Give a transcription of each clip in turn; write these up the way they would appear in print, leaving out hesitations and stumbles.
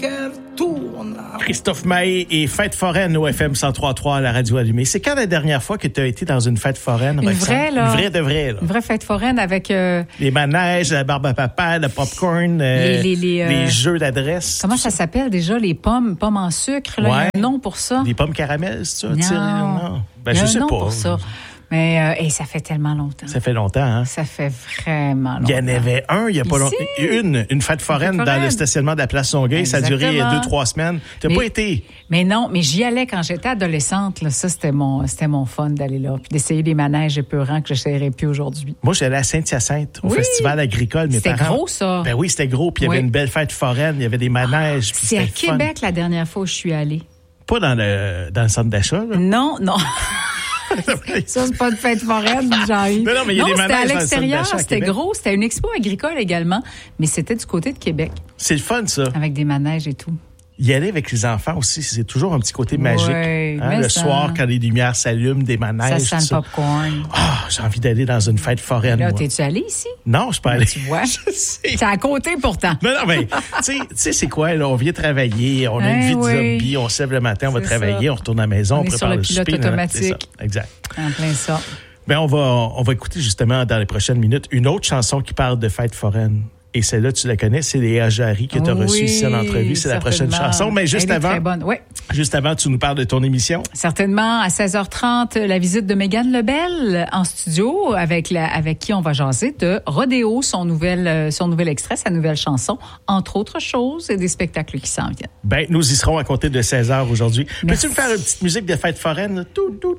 cœur tourne. Christophe Maé et Fête foraine au FM 103.3 à la radio allumée. C'est quand la dernière fois que tu as été dans une fête foraine, Une Roxane? vraie, là. Une vraie de vraie, là. Une vraie fête foraine avec... Les manèges, la barbe à papa, le popcorn, les jeux d'adresse. Comment ça s'appelle déjà? Les pommes en sucre, là. Ouais. Il y a un nom pour ça. Des pommes caramel, c'est ça? Non. Ben, il y a je sais un nom pas. pour ça. Mais ça fait tellement longtemps. Ça fait longtemps, hein? Ça fait vraiment longtemps. Il y en avait un, il y a pas longtemps. Une fête foraine dans le stationnement de la place Longueuil. Ça a duré 2-3 semaines. Tu n'as pas été? Mais non, mais j'y allais quand j'étais adolescente. Là. Ça, c'était mon fun d'aller là. Puis d'essayer les manèges épeurants que je n'essayerais plus aujourd'hui. Moi, j'allais à Saint-Hyacinthe, au festival agricole. C'était gros, ça. Ben oui, c'était gros. Puis il y avait une belle fête foraine. Il y avait des manèges. C'est à Québec la dernière fois où je suis allée. Pas dans le centre d'achat, là? Non. Ça, c'est pas de fête foraine, Jean-Yves. Non, mais il y a des manèges c'était à l'extérieur, dans le c'était gros. C'était une expo agricole également, mais c'était du côté de Québec. C'est le fun, ça. Avec des manèges et tout. Y aller avec les enfants aussi, c'est toujours un petit côté magique. Ouais, le soir, quand les lumières s'allument, des manèges. Ça sent le popcorn. J'ai envie d'aller dans une fête foraine. Là, moi. T'es-tu allé ici? Non, je suis pas allé. Tu vois? C'est à côté pourtant. Non, mais tu sais, c'est quoi, là? On vient travailler, on a une vie de zombie, on se lève le matin, on va travailler, on retourne à la maison, on prépare le souper. Sur le pilote automatique. C'est ça, exact. En plein ça. Ben, on va écouter justement dans les prochaines minutes une autre chanson qui parle de fête foraine. Et celle-là, tu la connais, c'est les Ajari que tu as reçu ici en entrevue. C'est la prochaine chanson. Mais juste avant, juste avant, tu nous parles de ton émission. Certainement, à 16h30, la visite de Mégane Lebel en studio avec qui on va jaser de Rodéo, son nouvel extrait, sa nouvelle chanson, entre autres choses, et des spectacles qui s'en viennent. Ben, nous y serons à compter de 16h aujourd'hui. Peux-tu me faire une petite musique de fête foraine?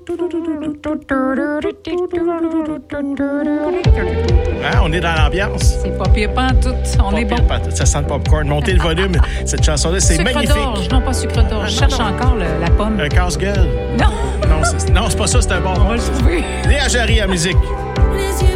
Hein, on est dans l'ambiance. C'est pas pire pas tout. On est bon. Ça sent le popcorn. Montez le volume. Cette chanson-là, c'est magnifique. Sucre d'orge. Non, pas sucre d'orge. Je cherche encore la pomme. Un casse-gueule. Non. Non, c'est pas ça, c'est un bon. On va le trouver. Les Ajari à musique. Les yeux